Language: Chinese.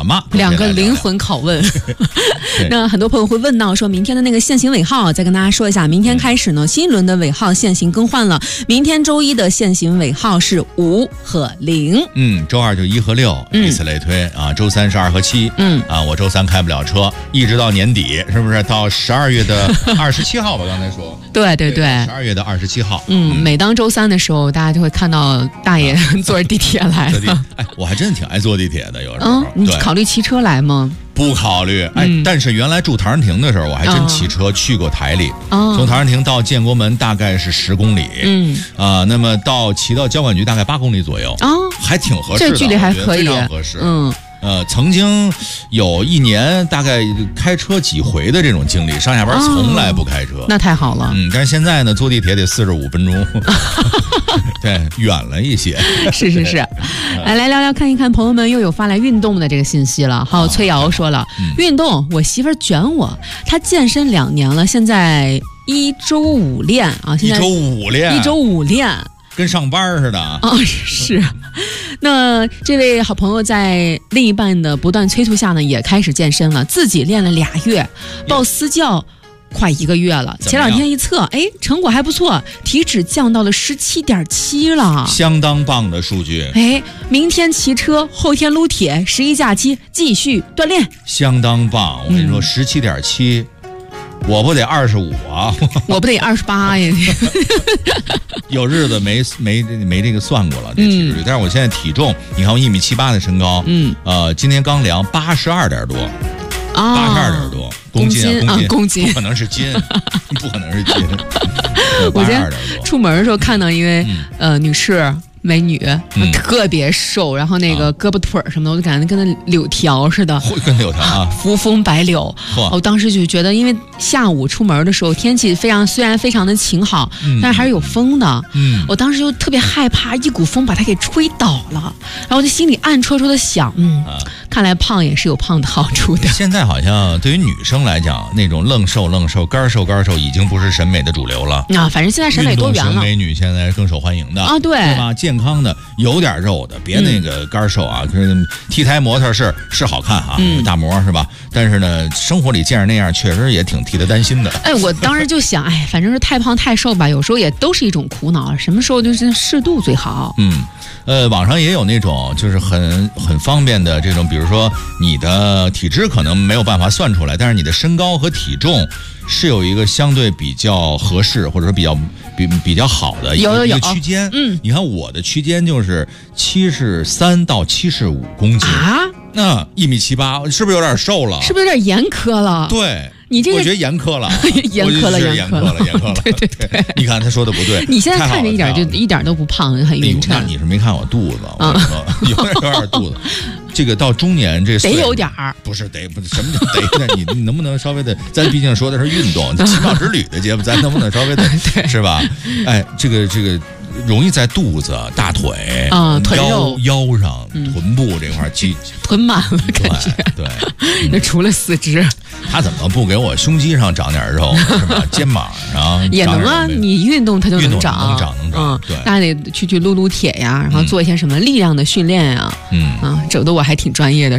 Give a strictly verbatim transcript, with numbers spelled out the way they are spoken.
了吗？ 两个灵魂拷问。那很多朋友会问到，说明天的那个限行尾号，再跟大家说一下，明天开始呢，新一轮的尾号限行更换了。明天周一的限行尾号是五和零。 嗯，周二就一和六，以此类推啊。周三是二和七。嗯啊，我周三开不了车，一直到年底，是不是？到十二月的二十七号吧？刚才说。 对对对， 十二月的二十七号。 嗯，每当周三的时候，大家就会看到大爷坐着地铁来了。 哎，我还真挺爱坐地铁的，有时候。 嗯，你考虑骑车来吗？ 不考虑。哎，嗯、但是原来住唐人亭的时候，我还真骑车去过台里。哦、从唐人亭到建国门大概是十公里。嗯。啊、呃，那么到骑到交管局大概八公里左右。啊、哦，还挺合适的， 这距离还可以， 非常合适。 嗯。 呃，曾经有一年大概开车几回的这种经历，上下班从来不开车，哦、 那太好了。 嗯，但是现在呢，坐地铁得四十五分钟，对，远了一些。 是是是，来来聊聊看一看，朋友们又有发来运动的这个信息了。好，崔瑶说了，嗯、运动，我媳妇儿卷我，她健身两年了，现在一周五练啊，现在一周五练， 一周五练。 跟上班似的哦，是。那这位好朋友在另一半的不断催促下呢，也开始健身了，自己练了俩月，报私教快一个月了。前两天一测，哎，成果还不错，体脂降到了十七点七了， 相当棒的数据。 哎，明天骑车，后天撸铁，十一假期继续锻炼， 相当棒。我跟你说，十七点七。我不得二十五啊！ 我不得二十八呀！ 有日子没没没这个算过了这体脂率，嗯、但是我现在体重，你看我一米七八的身高，嗯，呃，今天刚量八十二点多，八十二点多公斤啊，公斤， 公斤， 不可能是斤，不可能是斤。 我今天出门的时候看到一位、嗯、呃女士。美女、嗯、特别瘦，然后那个胳膊腿什么的，我就感觉跟那柳条似的， 跟柳条啊， 扶风摆柳。我当时就觉得，因为下午出门的时候天气非常，虽然非常的晴好，嗯、但是还是有风的。嗯，我当时就特别害怕，一股风把它给吹倒了，然后我就心里暗戳戳的想，嗯，啊、看来胖也是有胖的好处的。 现在好像对于女生来讲，那种愣瘦愣瘦、干瘦干瘦，已经不是审美的主流了。 啊，反正现在审美多元了， 美女现在更受欢迎的啊，对， 对吧？健康的，有点肉的，别那个干瘦啊。可是 T 台模特是是好看啊，嗯、大模是吧？但是呢，生活里见着那样，确实也挺替他担心的。 哎，我当时就想，哎，反正是太胖太瘦吧，有时候也都是一种苦恼。什么时候就是适度最好。 嗯，呃，网上也有那种就是很很方便的这种，比如说你的体脂可能没有办法算出来，但是你的身高和体重是有一个相对比较合适，或者说比较比比较好的一个有有有一个区间。嗯，你看我的区间就是七十三到七十五公斤啊，那一米七八，是不是有点瘦了？ 是不是有点严苛了？ 对。 你这个我觉得严苛了， 严苛了， 严苛了，严苛了。 对对对， 你看他说的不对。 你现在看着一点就一点都不胖，很匀称。 那你是没看我肚子，我说有点有点肚子。这个到中年这得有点儿， 不是得不是什么叫得呢？你你能不能稍微的？咱毕竟说的是运动，奇妙之旅的节目，咱能不能稍微的，是吧？哎，这个这个。容易在肚子、大腿啊、腿肉、 腰腰上、嗯、臀部这块积臀满了，感觉对。 那、嗯、除了四肢， 他怎么不给我胸肌上长点肉是吧？肩膀上也能啊，你运动它就能长， 能长能长。对， 大家得去去撸撸铁呀，然后做一些什么力量的训练呀。嗯啊，整的我还挺专业的。